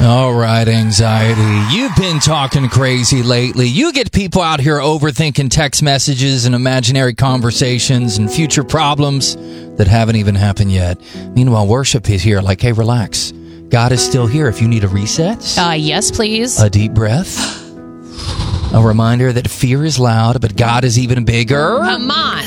All right, anxiety. You've been talking crazy lately. You get people out here overthinking text messages and imaginary conversations and future problems that haven't even happened yet. Meanwhile, worship is here like, hey, relax. God is still here if you need a reset. Yes, please. A deep breath. A reminder that fear is loud, but God is even bigger. Come on.